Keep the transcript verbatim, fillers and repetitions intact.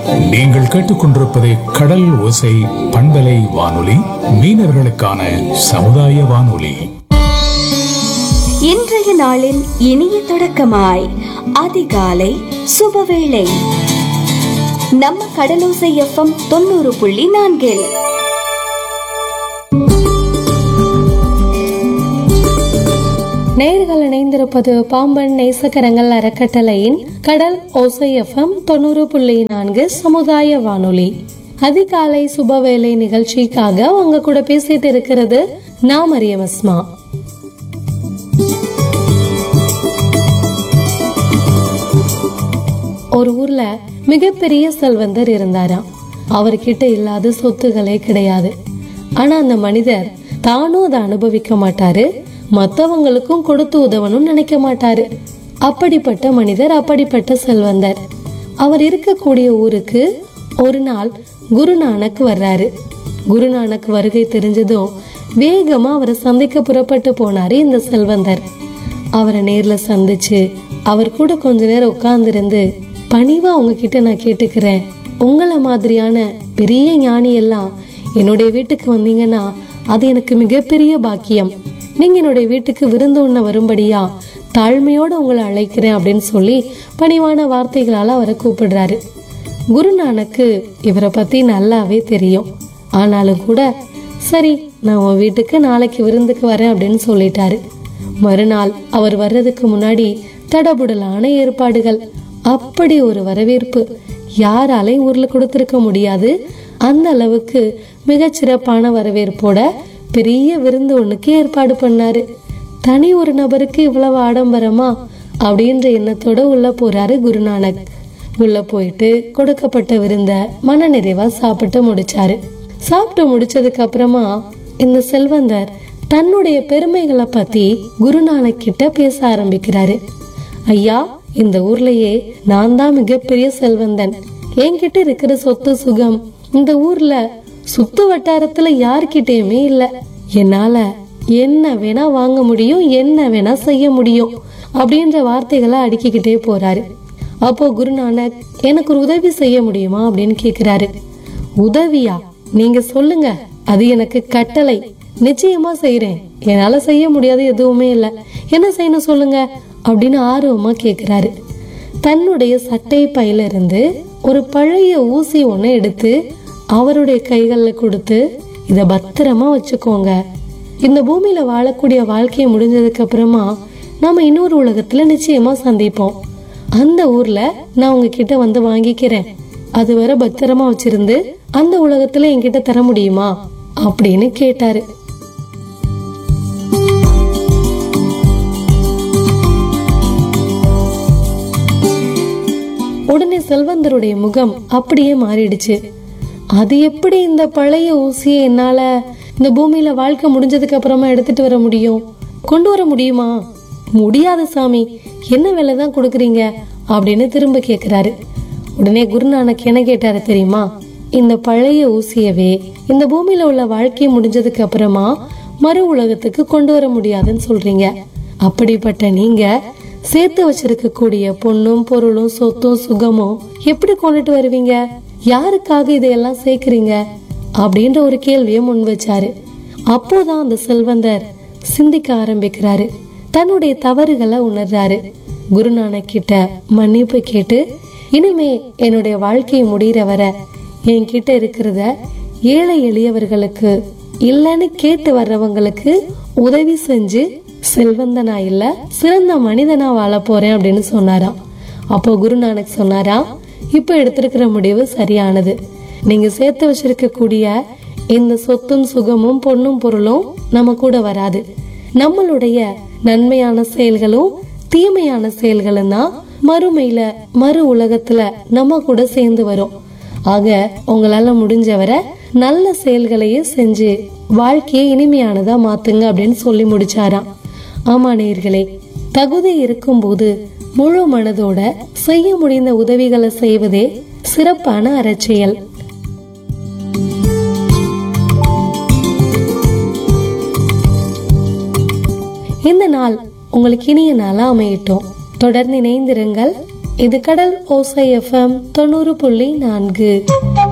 நீங்கள் கேட்டுக்கொண்டிருப்பது கடல் ஓசை பண்பலை வானொலி, மீனவர்களுக்கான சமுதாய வானொலி. இன்றைய நாளின் இனிய தொடக்கமாய் அதிகாலை சுபவேளை நம்ம கடலோசை எஃப்எம் தொண்ணூறு புள்ளி நான்கில். நேயர்கள் இணைந்திருப்பது பாம்பன் நேசக்கரங்கள் அறக்கட்டளையின் கடல் ஓசை எஃப்எம் தொண்ணூறு புள்ளி நான்கு சமுதாய வானொலி. அதிகாலை சுபவேளை நிகழ்ச்சிக்காக உங்க கூட பேசிட்டு இருக்கிறது நான் மரியம் அஸ்மா. ஒரு ஊர்ல மிகப்பெரிய செல்வந்தர் இருந்தாராம். அவர்கிட்ட இல்லாத சொத்துகளே கிடையாது. ஆனா அந்த மனிதர் தானும் அதை அனுபவிக்க மாட்டாரு, மற்றவங்களுக்கும் கொடுத்து உதவணும் நினைக்க மாட்டாரு. அப்படிப்பட்ட மனிதர், அப்படிப்பட்ட செல்வந்தர். அவர் இருக்கக்கூடிய ஊருக்கு ஒரு நாள் குருநானக் வர்றாரு. குருநானக் வருகை தெரிஞ்சதும் வேகமா அவரை சந்திக்க புறப்பட்டு போனாரு இந்த செல்வந்தர். அவரை நேர்ல சந்திச்சு அவர் கூட கொஞ்ச நேரம் உட்கார்ந்திருந்து, பணிவா உங்ககிட்ட நான் கேட்டுக்கிறேன், உங்களை மாதிரியான பெரிய ஞானி எல்லாம் என்னுடைய வீட்டுக்கு வந்தீங்கன்னா அது எனக்கு மிகப்பெரிய பாக்கியம். நீங்க என்னுடைய வீட்டுக்கு விருந்து உண்ண வரும்படியா தாழ்மையோட உங்களை அழைக்கிறேன் அப்படின்னு சொல்லி பணிவான வார்த்தைகளால அவரை கூப்பிடுறாரு. குருநானக்கு இவரை பத்தி நல்லாவே தெரியும். ஆனாலும் கூட சரி, நான் உன் வீட்டுக்கு நாளைக்கு விருந்துக்கு வரேன் அப்படின்னு சொல்லிட்டாரு. மறுநாள் அவர் வர்றதுக்கு முன்னாடி தடபுடலான ஏற்பாடுகள். அப்படி ஒரு வரவேற்பு யாராலையும் ஊர்ல கொடுத்திருக்க முடியாது. அந்த அளவுக்கு மிகச்சிறப்பான வரவேற்போட பெரிய விருந்து ஒண்ணுக்கு ஏற்பாடு பண்ணாரு. தனி ஒரு நபருக்கு இவ்வளவு ஆடம்பரமா அப்படின்ற எண்ணத்தோட உள்ள போறாரு குருநானக். உள்ள போயிட்டு கொடுக்கப்பட்ட விருந்த மன நிறைவா சாப்பிட்டு முடிச்சாரு. சாப்பிட்டு முடிச்சதுக்கு அப்புறமா இந்த செல்வந்தர் தன்னுடைய பெருமைகளை பத்தி குருநானக் கிட்ட பேச ஆரம்பிக்கிறாரு. ஐயா, இந்த ஊர்லயே நான் தான் மிகப்பெரிய செல்வந்தன். என்கிட்ட இருக்கிற சொத்து சுகம் இந்த ஊர்ல சுத்து வட்டாரத்துல யார்கிட்டயுமே இல்ல. என்னால என்ன வேணா வாங்க முடியும், என்ன வேணா செய்ய முடியும் அப்படின்ற வார்த்தைகளை அடுக்கிக்கிட்டே போறாரு. அப்போ குருநானக், எனக்கு ஒரு உதவி செய்ய முடியுமா அப்படின்னு கேக்குறாரு. உதவியா? நீங்க சொல்லுங்க, அது எனக்கு கட்டளை. நிச்சயமா செய்யறேன். என்னால செய்ய முடியாது எதுவுமே இல்ல, என்ன செய்யணும் சொல்லுங்க அப்படின்னு ஆர்வமா கேக்குறாரு. தன்னுடைய சட்டை பையில இருந்து ஒரு பழைய ஊசி ஒண்ணு எடுத்து அவருடைய கைகள்ல கொடுத்து, இத பத்திரமா வச்சுக்கோங்க. இந்த பூமியில வாழக்கூடிய வாழ்க்கையை முடிஞ்சதுக்கு அப்புறமா நாம இன்னொரு உலகத்துல நிச்சயமா சந்திப்போம். அந்த ஊர்ல நான் உங்ககிட்ட வந்து வாங்கிக்கிறேன். அது வரை பத்திரமா வச்சிருந்து அந்த உலகத்துல என்கிட்ட தர முடியுமா அப்படின்னு கேட்டாரு. உடனே செல்வந்தருடைய முகம் அப்படியே மாறிடுச்சு. அது எப்படி இந்த பழைய ஊசியை என்னால இந்த பூமியில வாழ்க்கை முடிஞ்சதுக்கு அப்புறமா எடுத்துட்டு வர முடியும்? கொண்டு வர முடியுமா? முடியாது சாமி, என்ன வேலைதான் கொடுக்குறீங்க அப்படின்னு திரும்ப கேக்குறாரு. உடனே குருநானக் என்ன கேட்டாரு தெரியுமா? இந்த பழைய ஊசியவே இந்த பூமியில உள்ள வாழ்க்கையை முடிஞ்சதுக்கு அப்புறமா மறு உலகத்துக்கு கொண்டு வர முடியாதுன்னு சொல்றீங்க. அப்படிப்பட்ட நீங்க சேர்த்து வச்சிருக்க கூடிய பொண்ணும் பொருளும் சொத்தும் சுகமும் எப்படி கொண்டுட்டு வருவீங்க? யாருக்காக இதையெல்லாம் சேர்க்கிறீங்க அப்படின்ற ஒரு கேள்வியை முன் வச்சாரு. அப்போதான் அந்த செல்வந்தர் சிந்திக்க ஆரம்பிக்கிறாரு. தன்னுடைய தவறுகளை உணர்றாரு. குருநானக் கிட்ட மன்னிப்பு கேட்டு, இனிமே என்னுடைய வாழ்க்கை முடிகிற வர என்கிட்ட இருக்கிறத ஏழை எளியவர்களுக்கு, இல்லைன்னு கேட்டு வர்றவங்களுக்கு உதவி செஞ்சு செல்வந்தனா இல்ல சிறந்த மனிதனா வாழ போறேன் அப்படின்னு சொன்னாராம். அப்போ குருநானக் சொன்னாரா, இப்ப எடுத்திருக்கிற முடிவு சரியானது. நீங்க சேர்த்து வச்சிருக்க கூடிய இந்த சொத்தும் சுகமும் பொண்ணும் பொருளும் நம்ம கூட வராது. நம்மளுடைய நன்மையான செயல்களும் தீமையான செயல்களும் தான் மறுமையில மறு உலகத்துல நம்ம கூட சேர்ந்து வரும். ஆக உங்களால முடிஞ்சவரை நல்ல செயல்களையே செஞ்சு வாழ்க்கையை இனிமையானதா மாத்துங்க அப்படின்னு சொல்லி முடிச்சாராம். ஆமா நேயர்களே, தகுதி இருக்கும் போது முழு மனதோட செய்ய முடிந்த உதவிகளை செய்வதே சிறப்பான அறச்செயல். இந்த நாள் உங்களுக்கு இனிய நாளா அமையட்டும். தொடர்ந்து இணைந்திருங்கள். இது கடல் ஓசை எஃப்எம் தொண்ணூறு புள்ளி நான்கு.